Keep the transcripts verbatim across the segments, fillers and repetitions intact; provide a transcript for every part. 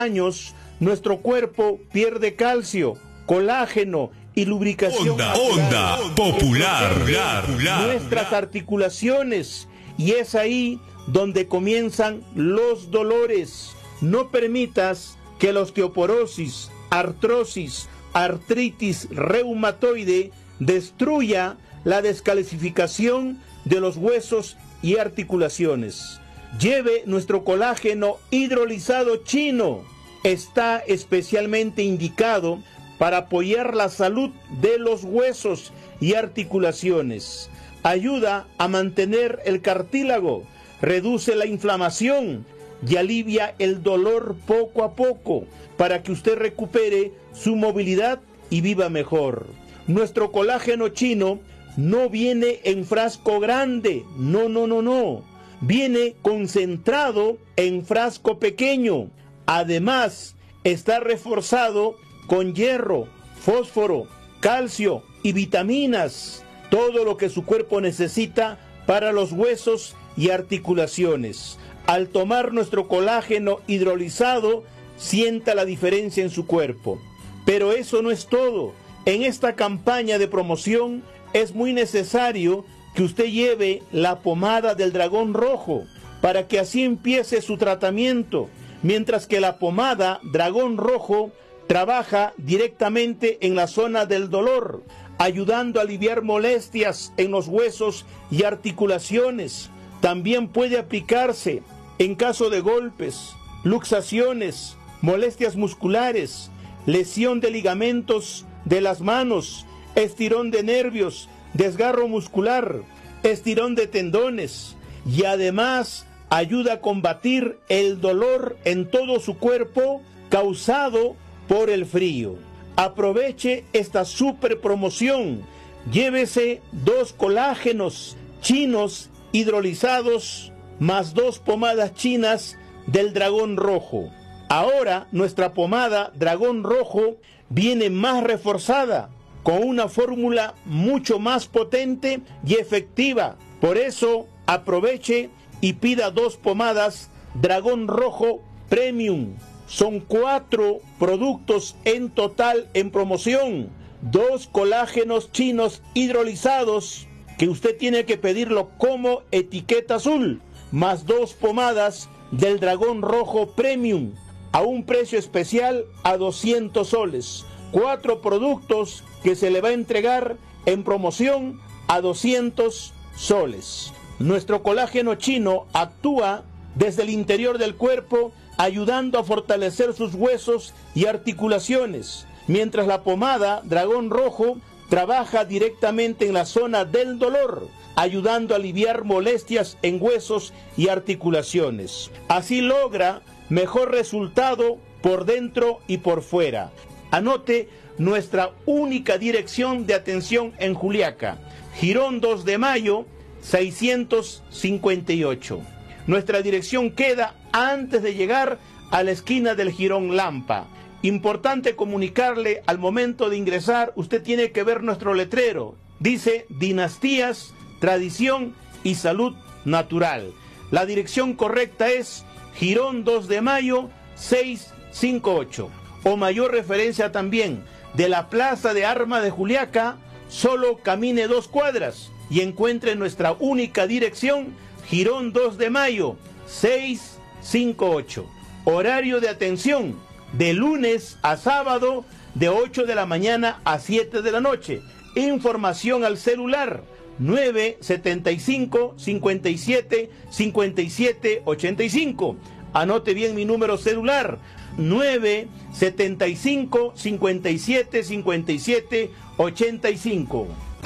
años, nuestro cuerpo pierde calcio, colágeno y lubricación. Onda, onda popular, popular. Nuestras articulaciones, y es ahí donde comienzan los dolores. No permitas que la osteoporosis, artrosis, artritis reumatoide destruya la descalcificación de los huesos y articulaciones. Lleve nuestro colágeno hidrolizado chino. Está especialmente indicado para apoyar la salud de los huesos y articulaciones. Ayuda a mantener el cartílago, reduce la inflamación y alivia el dolor poco a poco para que usted recupere su movilidad y viva mejor. Nuestro colágeno chino no viene en frasco grande, no, no, no, no. Viene concentrado en frasco pequeño. Además, está reforzado con hierro, fósforo, calcio y vitaminas. Todo lo que su cuerpo necesita para los huesos y articulaciones. Al tomar nuestro colágeno hidrolizado, sienta la diferencia en su cuerpo. Pero eso no es todo. En esta campaña de promoción es muy necesario que usted lleve la pomada del dragón rojo para que así empiece su tratamiento, mientras que la pomada dragón rojo trabaja directamente en la zona del dolor, ayudando a aliviar molestias en los huesos y articulaciones. También puede aplicarse en caso de golpes, luxaciones, molestias musculares, lesión de ligamentos de las manos, estirón de nervios, desgarro muscular, estirón de tendones, y además ayuda a combatir el dolor en todo su cuerpo causado por el frío. Aproveche esta super promoción. Llévese dos colágenos chinos hidrolizados más dos pomadas chinas del dragón rojo. Ahora nuestra pomada dragón rojo viene más reforzada, con una fórmula mucho más potente y efectiva. Por eso aproveche y pida dos pomadas dragón rojo premium. Son cuatro productos en total en promoción. Dos colágenos chinos hidrolizados, que usted tiene que pedirlo como etiqueta azul, más dos pomadas del dragón rojo premium a un precio especial a doscientos soles. Cuatro productos que se le va a entregar en promoción a doscientos soles. Nuestro colágeno chino actúa desde el interior del cuerpo, ayudando a fortalecer sus huesos y articulaciones, mientras la pomada dragón rojo trabaja directamente en la zona del dolor, ayudando a aliviar molestias en huesos y articulaciones. Así logra mejor resultado por dentro y por fuera. Anote nuestra única dirección de atención en Juliaca, Girón dos de Mayo, seiscientos cincuenta y ocho. Nuestra dirección queda antes de llegar a la esquina del Jirón Lampa. Importante comunicarle, al momento de ingresar, usted tiene que ver nuestro letrero. Dice Dinastías, Tradición y Salud Natural. La dirección correcta es Girón dos de Mayo, seiscientos cincuenta y ocho. O mayor referencia también, de la Plaza de Armas de Juliaca, solo camine dos cuadras y encuentre nuestra única dirección, Girón dos de Mayo, seiscientos cincuenta y ocho. Horario de atención, de lunes a sábado, de ocho de la mañana a siete de la noche. Información al celular, nueve setenta y cinco, cincuenta y siete, cincuenta y siete, ochenta y cinco. Anote bien mi número celular, nueve setenta y cinco, cincuenta y siete, cincuenta y siete, ochenta y cinco.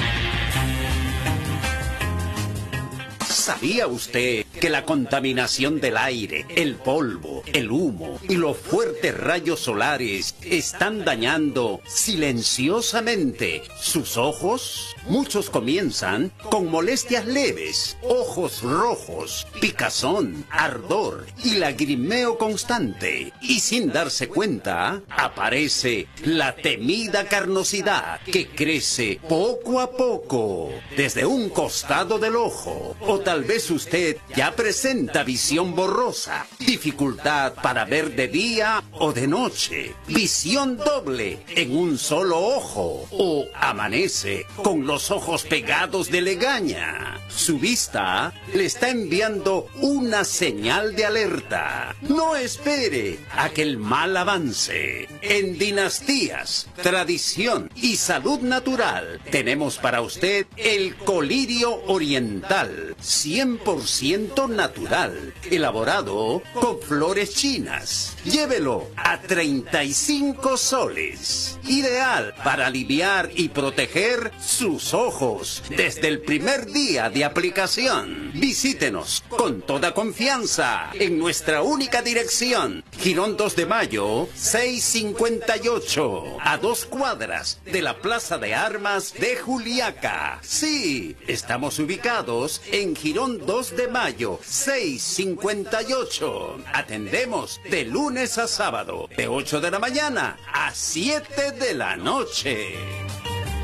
¿Sabía usted que la contaminación del aire, el polvo, el humo y los fuertes rayos solares están dañando silenciosamente sus ojos? Muchos comienzan con molestias leves, ojos rojos, picazón, ardor y lagrimeo constante. Y sin darse cuenta, aparece la temida carnosidad que crece poco a poco desde un costado del ojo. O tal vez usted ya ya presenta visión borrosa, dificultad para ver de día o de noche, visión doble en un solo ojo o amanece con los ojos pegados de legaña. Su vista le está enviando una señal de alerta. No espere a que el mal avance. En dinastías, tradición y salud natural tenemos para usted el colirio oriental, cien por ciento natural, elaborado con flores chinas. Llévelo a treinta y cinco soles. Ideal para aliviar y proteger sus ojos desde el primer día de aplicación. Visítenos con toda confianza en nuestra única dirección, Girón dos de Mayo, seiscientos cincuenta y ocho, a dos cuadras de la Plaza de Armas de Juliaca. Sí, estamos ubicados en Girón dos de Mayo, seiscientos cincuenta y ocho. Atendemos de lunes a sábado, de ocho de la mañana a siete de la noche.